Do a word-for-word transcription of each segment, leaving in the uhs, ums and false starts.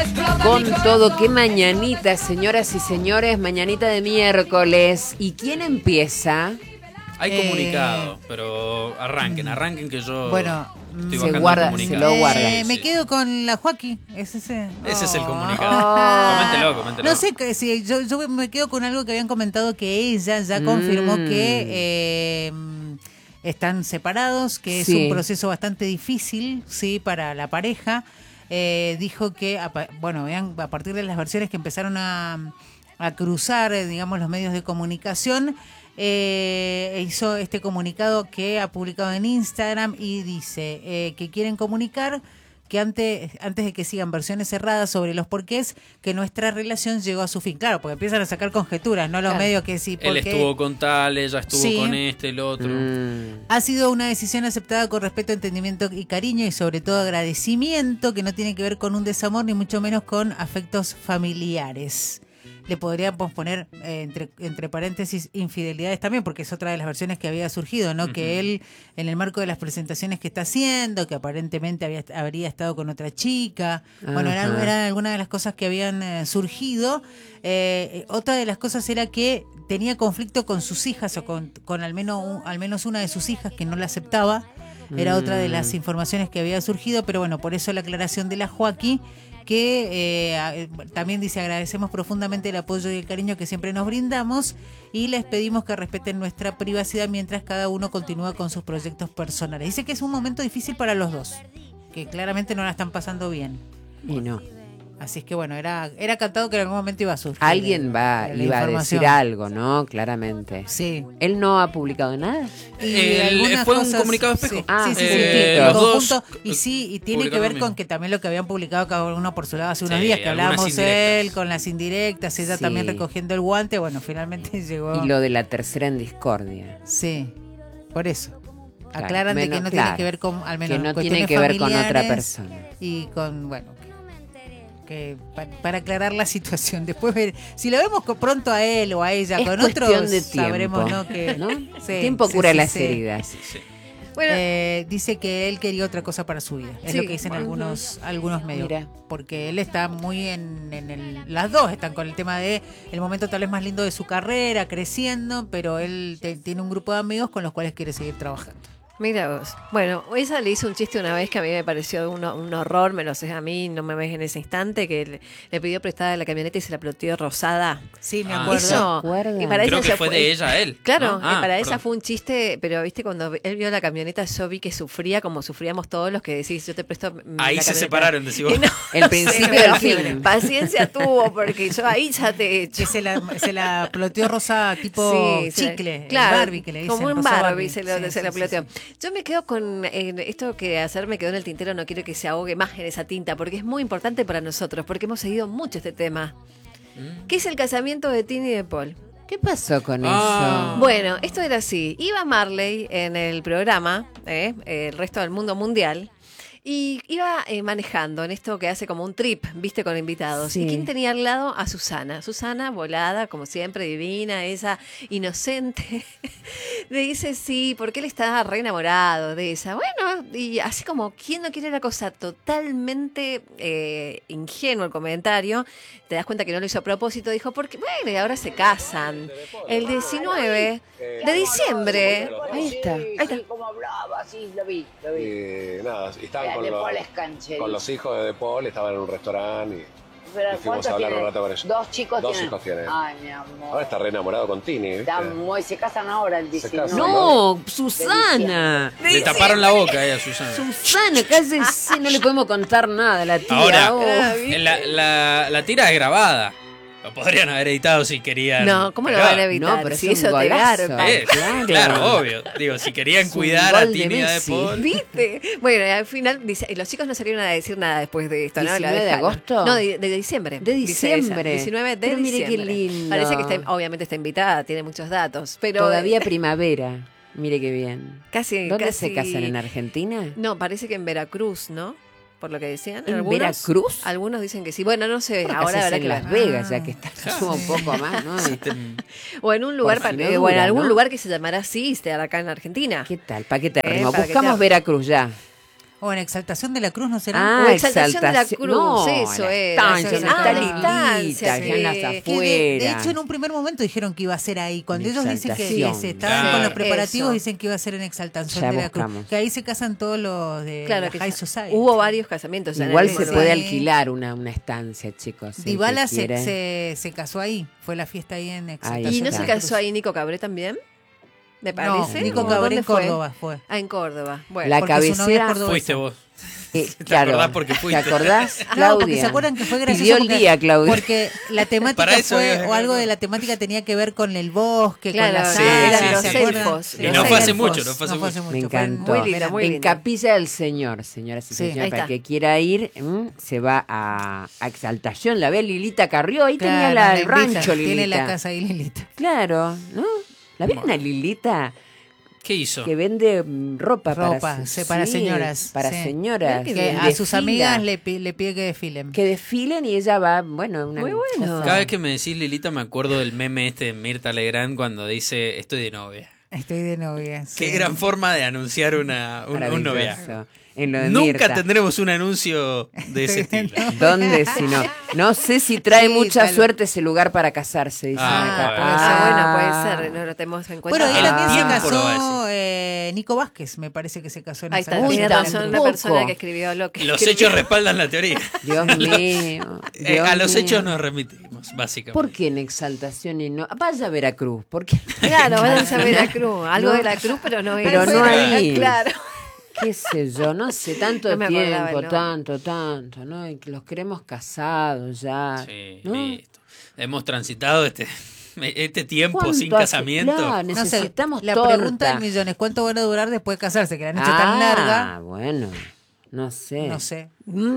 Con todo, qué mañanita, señoras y señores, mañanita de miércoles. ¿Y quién empieza? Hay Eh, comunicado, pero arranquen, arranquen que yo Bueno, estoy se bajando guarda, el comunicado. se lo guarda. Eh, Sí, me sí. quedo con la Joaquí. ¿Es ese? Ese es el Oh. comunicado. Oh. Coméntelo, coméntelo. No sé, que si yo, yo me quedo con algo que habían comentado que ella ya Mm. confirmó que eh, están separados, que es Sí. un proceso bastante difícil, sí, para la pareja. Eh, dijo que, a, pa- bueno, vean, a partir de las versiones que empezaron a, a cruzar, eh, digamos, los medios de comunicación, eh, hizo este comunicado que ha publicado en Instagram y dice eh, que quieren comunicar que antes, antes de que sigan versiones cerradas sobre los porqués, que nuestra relación llegó a su fin. Claro, porque empiezan a sacar conjeturas, no los Claro. medios que sí, Él porque estuvo con tal, ella estuvo Sí. con este, el otro. Mm. ha sido una decisión aceptada con respeto, entendimiento y cariño y sobre todo agradecimiento, que no tiene que ver con un desamor ni mucho menos con afectos familiares. Le podríamos poner eh, entre, entre paréntesis infidelidades también, porque es otra de las versiones que había surgido, ¿no? Ujú. Que él, en el marco de las presentaciones que está haciendo, que aparentemente había, habría estado con otra chica. Bueno, eran, Ajá. eran algunas de las cosas que habían eh, surgido. Eh, otra de las cosas era que tenía conflicto con sus hijas, o con, con al menos un- al menos una de sus hijas que no la aceptaba. Era Mm. otra de las informaciones que había surgido, pero bueno, por eso la aclaración de la Joaquí, que eh, a- eh, también dice: agradecemos profundamente el apoyo y el cariño que siempre nos brindamos y les pedimos que respeten nuestra privacidad mientras cada uno continúa con sus proyectos personales. Dice que es un momento difícil para los dos, que claramente no la están pasando bien. Y no. Así es que bueno, era era cantado que en algún momento iba a surgir. Alguien eh, va, la iba a información. decir algo, ¿no? Claramente. Sí. Él no ha publicado nada. Y El- algunas fue un cosas- comunicado espejo. Sí, Ah, sí, sí, sí. eh, en los dos, conjunto. Y eh, sí, y tiene que publicaron ver lo con mismo. que también lo que habían publicado cada uno por su lado hace unos Sí, días, que algunas hablábamos indirectas. él con las indirectas, ella Sí. también recogiendo el guante. Bueno, finalmente llegó. Y lo de la tercera en discordia. Sí, por eso. Claro, Aclaran de menos que no claro. tiene que ver con, al menos Que no cuestiones tiene que ver con otra familiares persona. Y con, bueno, que, que pa- para aclarar la situación. Después ver, si lo vemos co- pronto a él o a ella, Es con cuestión otros, de tiempo, sabremos, ¿no? Que, ¿no? Sí, Tiempo sí, cura sí, las sí. heridas. Sí. Bueno, Eh, dice que él quería otra cosa para su vida. Es Sí. lo que dicen Ujú. algunos algunos medios. Mira. Porque él está muy en, en el... Las dos están con el tema de el momento tal vez más lindo de su carrera, creciendo, pero él te- tiene un grupo de amigos con los cuales quiere seguir trabajando. mira vos. Bueno, ella le hizo un chiste una vez que a mí me pareció un, un horror, me lo sé a mí, no me ves en ese instante, que le, le pidió prestada la camioneta y se la ploteó rosada. Sí, me Ah, acuerdo. ¿Se Eso, acuerdan? y para Creo ella que ya fue de ella a él. Claro, ¿no? Ah, y para ella perdón. fue un chiste, pero viste, cuando él vio la camioneta, yo vi que sufría como sufríamos todos los que decís, yo te presto. mm, Ahí la se camioneta. separaron, decís vos. Y no, El no principio sé, del pero fin. Paciencia tuvo, porque yo ahí ya te he hecho. Que se la, se la ploteó rosa tipo Sí, se la- chicle, el claro, Barbie que le dicen. como un rosa Barbie, se, lo, Sí, se la sí, ploteó. sí, sí. Yo me quedo con eh, esto que hacer me quedó en el tintero, no quiero que se ahogue más en esa tinta, porque es muy importante para nosotros, porque hemos seguido mucho este tema. Mm. ¿Qué es el casamiento de Tini y de Paul? ¿Qué pasó con Ah. eso? Bueno, esto era así. Iba Marley en el programa, eh, el resto del mundo mundial, y iba eh, manejando en esto que hace como un trip, viste, con invitados. Sí. ¿Y quién tenía al lado? A Susana. Susana, volada, como siempre, divina, esa inocente. Le dice sí, porque él estaba re enamorado de esa. Bueno, y así como, ¿quién no quiere la cosa? Totalmente eh, ingenuo el comentario. Te das cuenta que no lo hizo a propósito. Dijo, porque, bueno, y ahora se casan. El diecinueve de diciembre. Ahí está. Ahí está. Sí, como hablaba, sí, lo vi, lo vi. Y nada, estaban Era con de los, Paul es cancherito. con los hijos de De Paul, estaban en un restaurante y, Pero y fuimos ¿cuántos a hablar un tiene? rato con ellos. Dos chicos Dos tienen. hijos tienen. Ay, mi amor. Ahora está re enamorado con Tini, ¿viste? Está muy, se casan ahora el Se diecinueve. casan. No, Susana. Le taparon la boca ahí a Susana. Susana, cállese, no le podemos contar nada a la tía. Ahora, oh. en la, la, la tira es grabada. Lo podrían haber editado si querían. No, ¿cómo lo Pero- van a evitar? No, pero si es un eso te golazo. garpa. Eh, Claro. claro. obvio. Digo, si querían Es un cuidar a gol de Tini y a De Messi. Paul. ¿Viste? Bueno, y al final dice, y los chicos no salieron a decir nada después de esto, ¿no? La ¿diecinueve de dejaron. agosto? No, de, de diciembre. De dice ella. diciembre. diecinueve de Pero mire qué diciembre. lindo. Parece que está, obviamente está invitada, tiene muchos datos, pero Todavía eh, primavera. Mire qué bien. casi ¿Dónde casi- se casan? ¿En Argentina? No, parece que en Veracruz, ¿no? Por lo que decían. ¿En Algunos- Veracruz? Algunos dicen que sí. Bueno, no sé, Por ahora acá habrá en que Las ver. Vegas, ya que está suma un poco más, ¿no? O en un lugar, Por si pa- no eh, o en dura, algún ¿no? lugar que se llamará así, estar acá en Argentina. ¿Qué tal? ¿Para qué te Eh, rimo? para que Buscamos te- Veracruz ya. O en Exaltación de la Cruz, ¿no será? Ah, O Exaltación de la Cruz, no, eso la es. estancia, Eso donde es. está Ah, la Lilita, estancia, ya en las que- Que de, afueras. de hecho en un primer momento dijeron que iba a ser ahí. Cuando En ellos dicen que, que Exaltación. se estaban Claro. con los preparativos, Eso. dicen que iba a ser en Exaltación Ya de la Cruz. buscamos. Que ahí se casan todos los de Claro la que High ya- Society. hubo varios casamientos. en Igual el se mismo puede lugar. alquilar una, una estancia, chicos. el que Dybala se, quiere. se, se casó ahí. Fue la fiesta ahí en Exaltación. ¿Y no de se la casó Cruz. ahí Nico Cabré también? ¿Me No, parece? Nico ¿O Cabré dónde en fue? Córdoba fue. Ah, en Córdoba. Bueno. La porque su novia es cabecera. cordobesa. Fuiste vos. Eh, ¿Te claro, acordás porque fuiste? ¿Te acordás, No, Claudia? porque se acuerdan que fue gracioso. Pidió el porque- día, Claudia. Porque la temática Para eso fue, había- o algo de la temática tenía que ver con el bosque, Claro, con las sí, alas, sí, ¿se sí. acuerdan? elfos. Sí, Y no los fue hace elfos. mucho, no fue hace mucho. Me fue en- encantó. Muy linda, muy en linda. Capilla del Señor, señoras y Sí, señores. ahí Para está. el que quiera ir, ¿m? se va a, a Exaltación. La ve a Lilita Carrió. Ahí Claro, tenía la, la el invita, rancho, Lilita. Tiene la casa ahí, Lilita. Claro, ¿no? ¿La ven Bueno. a Lilita? ¿Qué hizo? Que vende mm, ropa, Ropa, para, sí, para señoras, Para sí. señoras. Qué Que bien. a sus Desfila. amigas le, pi- le pide que desfilen. Que desfilen y ella va, bueno, una Muy bueno. cosa- Cada vez que me decís Lilita me acuerdo del meme este de Mirta Legrand cuando dice estoy de novia. Estoy de novia. sí. Qué gran forma de anunciar una, un, un Maravilloso. noviazgo. En lo de Nunca Mirta. tendremos un anuncio de ese estilo. ¿Dónde si no? No sé si trae Sí, mucha tal- suerte ese lugar para casarse. Dice Ah, acá. bueno. Ah, bueno, Ah. puede ser. No lo tenemos en cuenta. Bueno, ahí El también se tiempo lo va a casó eh, Nico Vázquez, me parece que se casó en Ahí está, esa Uy, tiene casa. razón la tampoco. persona que escribió lo que Los escribió. hechos respaldan la teoría. Dios mío. Eh, Dios a los mío. hechos nos remitimos, básicamente. ¿Por qué en Exaltación y no? Vaya a Veracruz. ¿Por qué? Claro, váyanse a Veracruz. Algo No. de la cruz, pero no es. Pero no ahí. Claro. ¿Qué sé yo? No sé, tanto No me acordaba el tiempo, nombre. tanto, tanto, ¿no? Y que los queremos casados ya. Sí, ¿no? listo. Hemos transitado este, este tiempo ¿Cuánto sin hace? casamiento. Claro, No sé, necesitamos la torta. pregunta del millón es ¿cuánto van a durar después de casarse? Que la noche ah, tan larga, bueno, no sé. no sé.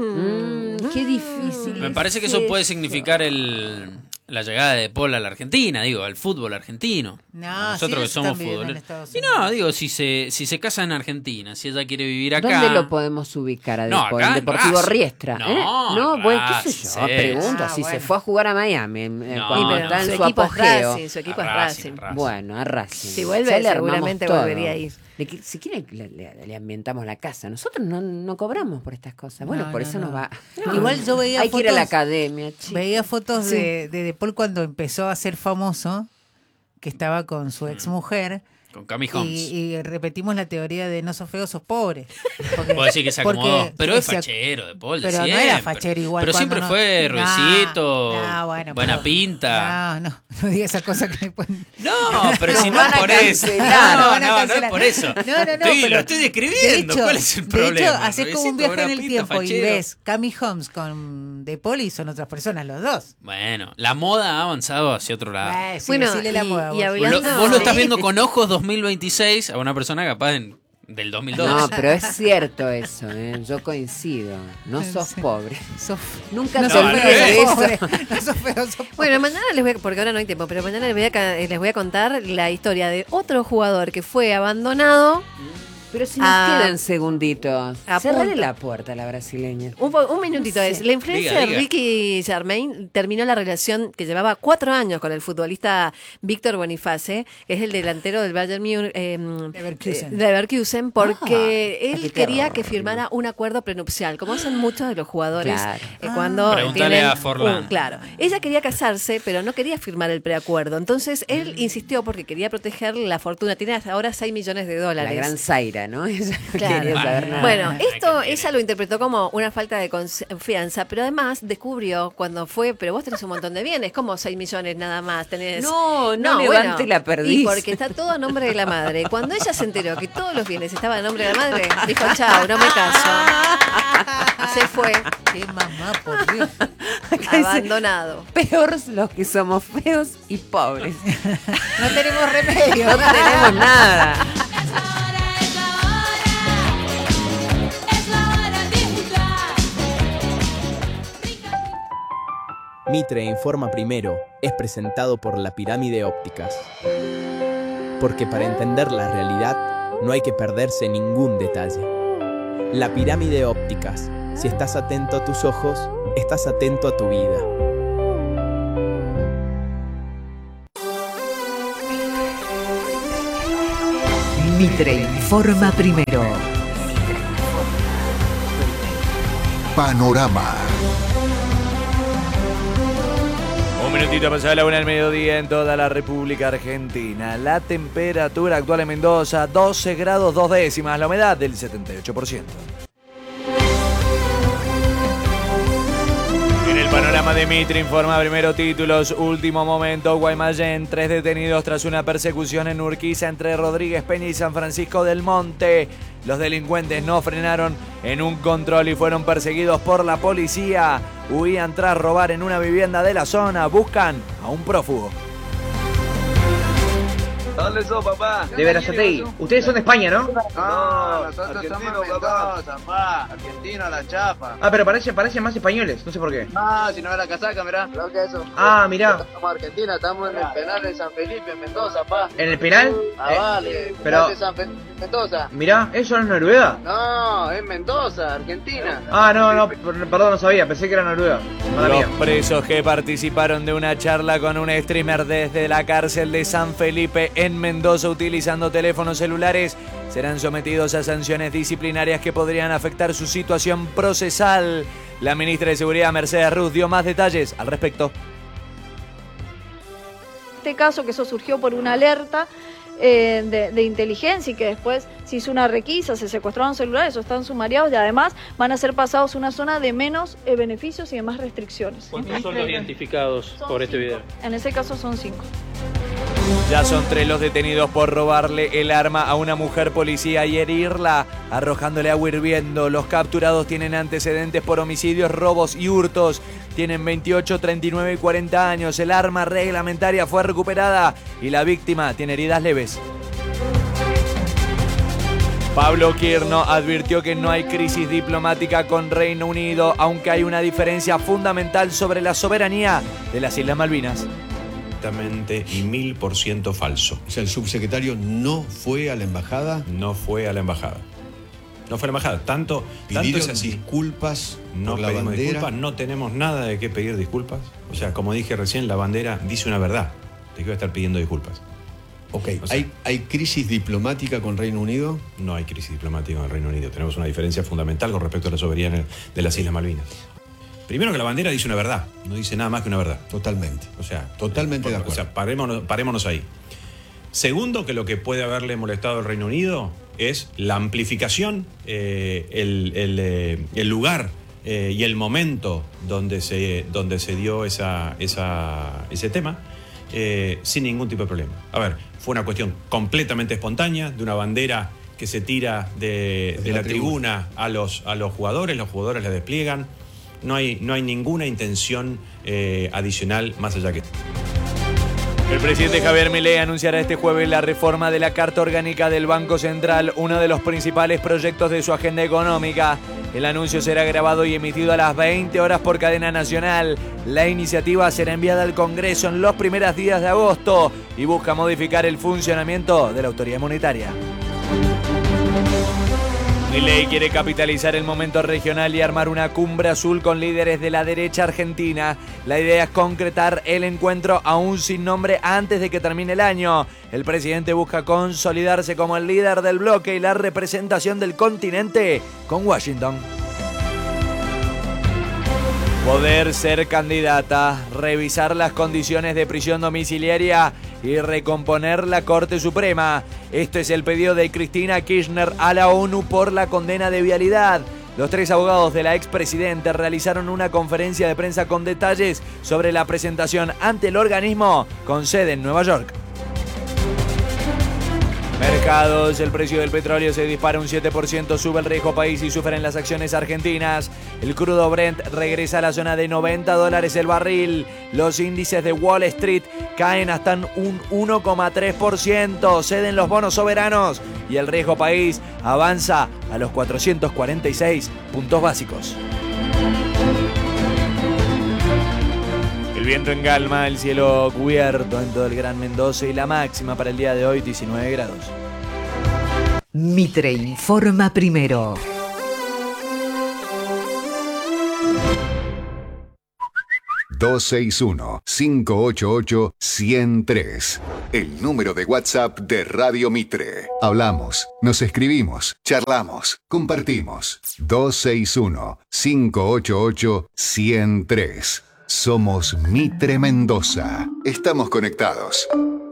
Mm, qué difícil. Me parece que es eso puede esto. significar el, la llegada de Paul a la Argentina, digo, al fútbol argentino. No, Nosotros sí, que ellos somos están viviendo en futboleros. Estados Y no, digo, si se, si se casa en Argentina, si ella quiere vivir acá. ¿Dónde lo podemos ubicar a No, Depol? acá En en Deportivo Racing. Riestra. No, ¿eh? No, en bueno, qué sé yo, Racing, sí. pregunto. Ah, si se bueno. fue a jugar a Miami eh, No, cuando Sí, está pero en su su equipo es apogeo. Racing, su equipo A es Racing, Racing. Racing. Bueno, a Racing. Si vuelve, Ya le armamos seguramente todo. volvería a ir. Le qui- si quieren, le, le- le ambientamos la casa. Nosotros no, no cobramos por estas cosas. Bueno, No, por no, eso no. nos va. Igual yo veía Hay que ir a la fotos- academia, chicos. Veía fotos Sí. de, de De Paul cuando empezó a ser famoso, que estaba con su ex mujer. Con Cami Holmes. Y, y repetimos la teoría de no sos feo, sos pobre. Porque- Puedo decir que se acomodó. porque- Pero es se ac- fachero de Paul, de Pero no siempre. era fachero igual. Pero cuando siempre no- fue No, ruidito, no, bueno, buena pero- pinta. No, no, no diga esa cosa que me ponen. No, pero Nos si no van es a por eso. cancelar. No, Nos van a no, no es cancelar. por eso. No, no, no, Estoy- pero- lo estoy describiendo. De hecho- ¿Cuál es el De problema? hecho, haces como un Ruidito, viaje en buena el pinta, tiempo y fachero. ves Cami Holmes con De Paul y son otras personas los dos. Bueno, la moda ha avanzado hacia otro lado. Eh, sí, Bueno, decile la y- moda, y vos. Vos lo, hablando- vos lo estás Sí. viendo con ojos dos mil veintiséis a una persona capaz en- del dos mil dos. No, pero es cierto eso, ¿eh? Yo coincido. No sos Sí. pobre. Sos- Nunca no te sos no, olvides feo, de sos eso. pobre. No sos feo, sos pobre. Bueno, mañana les voy a, porque ahora no hay tiempo, pero mañana les voy a, ca- les voy a contar la historia de otro jugador que fue abandonado. Pero si nos Ah, quedan segunditos. a Cerrale punto. la puerta a la brasileña. Un, po- un minutito No sé. es. La influencia Diga, de diga. Ricky Germain terminó la relación que llevaba cuatro años con el futbolista Víctor Boniface, que es el delantero del Bayern Múnich, eh, Leverkusen. eh, de Leverkusen, porque Ah, él qué quería que terror. firmara un acuerdo prenupcial, como hacen muchos de los jugadores Claro. eh, cuando Preguntale tienen a Forlán. un- claro. Ella quería casarse, pero no quería firmar el preacuerdo. Entonces él insistió porque quería proteger la fortuna. Tiene hasta ahora seis millones de dólares. La gran Zaira, ¿no? Ella no Claro. quería saber nada. Bueno, Ay, esto qué ella lo interpretó como una falta de confianza, pero además descubrió cuando fue, pero vos tenés un montón de bienes, como seis millones nada más, tenés... No, no levante la perdiz. Y porque está todo a nombre de la madre. Cuando ella se enteró que todos los bienes estaban a nombre de la madre, dijo, chao, no me caso. Se fue, Qué mamá, por Dios. abandonado. Peor los que somos feos y pobres. No tenemos remedio. No tenemos nada. Mitre Informa Primero es presentado por La Pirámide Ópticas. Porque para entender la realidad no hay que perderse ningún detalle. La Pirámide Ópticas. Si estás atento a tus ojos, estás atento a tu vida. Mitre Informa Primero. Panorama. Un minutito pasada la una del mediodía en toda la República Argentina. La temperatura actual en Mendoza, doce grados dos décimas, la humedad del setenta y ocho por ciento. En el panorama de Mitre informa primero títulos, último momento, Guaymallén, tres detenidos tras una persecución en Urquiza entre Rodríguez Peña y San Francisco del Monte. Los delincuentes no frenaron en un control y fueron perseguidos por la policía. Huían tras robar en una vivienda de la zona. Buscan a un prófugo. ¿Dónde sos, papá? De Verazategui. Ustedes son de España, ¿no? No, nosotros argentino, somos Mendoza, papá. Argentino a la chapa. Ah, pero parecen parece más españoles, no sé por qué. Ah, si no ve la casaca, mirá. Creo que eso. Ah, mirá. Estamos Argentina, estamos en el penal de San Felipe, en Mendoza, papá. ¿En el penal? Ah, eh, vale. Pero... de San Fe... Mendoza. Mirá, ¿eso no es Noruega? No, es Mendoza, Argentina. Ah, no, no, perdón, no sabía, pensé que era Noruega. Mala Los mía. presos que participaron de una charla con un streamer desde la cárcel de San Felipe en Mendoza utilizando teléfonos celulares serán sometidos a sanciones disciplinarias que podrían afectar su situación procesal. La ministra de Seguridad, Mercedes Ruz, dio más detalles al respecto. Este caso, que eso surgió por una alerta eh, de, de inteligencia y que después se hizo una requisa, se secuestraron celulares, o están sumariados y además van a ser pasados a una zona de menos eh, beneficios y de más restricciones. ¿Cuántos son los identificados Son por este cinco. video? En ese caso son cinco. Ya son tres los detenidos por robarle el arma a una mujer policía y herirla, arrojándole agua hirviendo. Los capturados tienen antecedentes por homicidios, robos y hurtos. Tienen veintiocho, treinta y nueve y cuarenta años. El arma reglamentaria fue recuperada y la víctima tiene heridas leves. Pablo Quirno advirtió que no hay crisis diplomática con Reino Unido, aunque hay una diferencia fundamental sobre la soberanía de las Islas Malvinas. Exactamente y mil por ciento falso. O sea, el subsecretario no fue a la embajada. No fue a la embajada. No fue a la embajada. Tanto, tanto es así. Disculpas. No por la pedimos bandera. disculpas, no tenemos nada de qué pedir disculpas. O sea, como dije recién, la bandera dice una verdad. ¿De qué voy a estar pidiendo disculpas? Ok, O sea, ¿hay, ¿hay crisis diplomática con Reino Unido? No hay crisis diplomática en el Reino Unido. Tenemos una diferencia fundamental con respecto a la soberanía de las Islas Malvinas. Primero que la bandera dice una verdad, no dice nada más que una verdad. Totalmente. O sea, Totalmente de acuerdo. O sea, parémonos, parémonos ahí. Segundo, que lo que puede haberle molestado al Reino Unido es la amplificación, eh, el, el, eh, el lugar eh, y el momento donde se, donde se dio esa, esa, ese tema, eh, sin ningún tipo de problema. A ver, fue una cuestión completamente espontánea, de una bandera que se tira de, de la, la tribuna, tribuna a, los, a los jugadores, los jugadores la despliegan. No hay, no hay ninguna intención eh, adicional más allá que... El presidente Javier Milei anunciará este jueves la reforma de la Carta Orgánica del Banco Central, uno de los principales proyectos de su agenda económica. El anuncio será grabado y emitido a las veinte horas por cadena nacional. La iniciativa será enviada al Congreso en los primeros días de agosto y busca modificar el funcionamiento de la autoridad monetaria. Milei quiere capitalizar el momento regional y armar una cumbre azul con líderes de la derecha argentina. La idea es concretar el encuentro aún sin nombre antes de que termine el año. El presidente busca consolidarse como el líder del bloque y la representación del continente con Washington. Poder ser candidata, revisar las condiciones de prisión domiciliaria y recomponer la Corte Suprema. Este es el pedido de Cristina Kirchner a la ONU por la condena de vialidad. Los tres abogados de la expresidenta realizaron una conferencia de prensa con detalles sobre la presentación ante el organismo con sede en Nueva York. Mercados, el precio del petróleo se dispara un siete por ciento, sube el riesgo país y sufren las acciones argentinas. El crudo Brent regresa a la zona de noventa dólares el barril. Los índices de Wall Street caen hasta un uno coma tres por ciento, ceden los bonos soberanos y el riesgo país avanza a los cuatrocientos cuarenta y seis puntos básicos. El viento en calma, el cielo cubierto en todo el Gran Mendoza y la máxima para el día de hoy diecinueve grados. Mitre informa primero. dos seis uno, cinco ocho ocho, uno cero tres. El número de WhatsApp de Radio Mitre. Hablamos, nos escribimos, charlamos, compartimos. dos seis uno, cinco ocho ocho, uno cero tres. Somos Mitre Mendoza. Estamos conectados.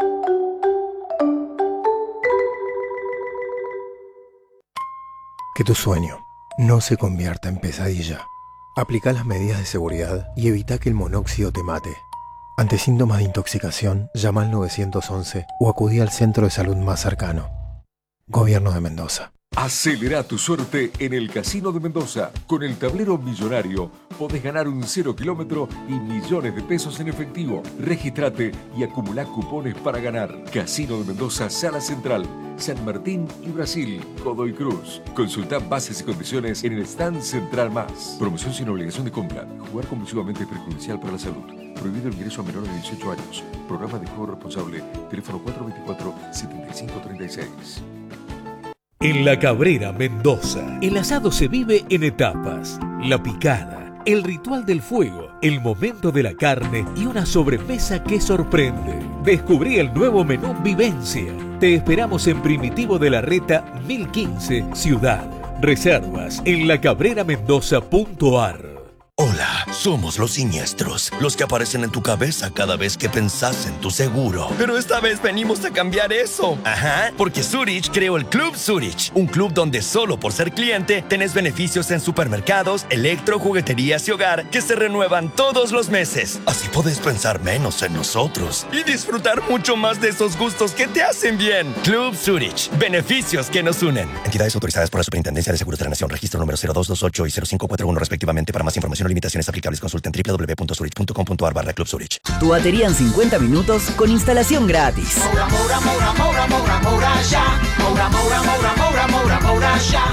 Que tu sueño no se convierta en pesadilla. Aplica las medidas de seguridad y evita que el monóxido te mate. Ante síntomas de intoxicación, llama al nueve once o acudí al centro de salud más cercano. Gobierno de Mendoza. Acelera tu suerte en el Casino de Mendoza. Con el tablero millonario podés ganar un cero kilómetro y millones de pesos en efectivo. Regístrate y acumulá cupones para ganar. Casino de Mendoza, Sala Central, San Martín y Brasil, Godoy Cruz. Consulta bases y condiciones en el stand Central Más. Promoción sin obligación de compra. Jugar compulsivamente es perjudicial para la salud. Prohibido el ingreso a menores de dieciocho años. Programa de juego responsable. Teléfono cuatro dos cuatro, siete cinco tres seis. En La Cabrera, Mendoza, el asado se vive en etapas. La picada, el ritual del fuego, el momento de la carne y una sobremesa que sorprende. Descubrí el nuevo menú Vivencia. Te esperamos en Primitivo de la Reta mil quince, Ciudad. Reservas en la cabrera mendoza punto a r. Hola, somos los siniestros, los que aparecen en tu cabeza cada vez que pensás en tu seguro. Pero esta vez venimos a cambiar eso. Ajá, porque Zurich creó el Club Zurich, un club donde solo por ser cliente tenés beneficios en supermercados, electro, jugueterías y hogar que se renuevan todos los meses. Así podés pensar menos en nosotros y disfrutar mucho más de esos gustos que te hacen bien. Club Zurich, beneficios que nos unen. Entidades autorizadas por la Superintendencia de Seguros de la Nación, registro número cero dos dos ocho y cero cinco cuatro uno respectivamente. Para más información o limitaciones aplicables, consulten doble u doble u doble u punto zurich punto com punto a r barra Club Zurich. Tu batería en cincuenta minutos con instalación gratis. Moura, Moura, Moura, Moura, Moura, Moura, ya. Moura, Moura, Moura, Moura, Moura, Moura, ya.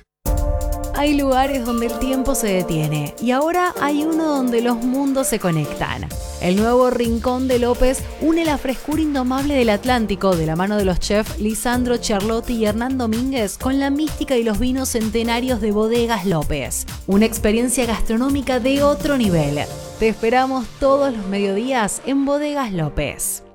Hay lugares donde el tiempo se detiene y ahora hay uno donde los mundos se conectan. El nuevo Rincón de López une la frescura indomable del Atlántico de la mano de los chefs Lisandro Charlotti y Hernán Domínguez con la mística y los vinos centenarios de Bodegas López. Una experiencia gastronómica de otro nivel. Te esperamos todos los mediodías en Bodegas López.